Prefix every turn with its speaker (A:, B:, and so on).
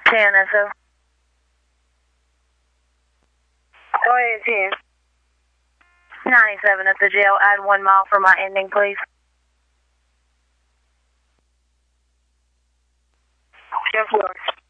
A: TNSO.
B: Go ahead, 10.
A: 97 at the jail. Add 1 mile for my ending, please.
B: Yes, Lord.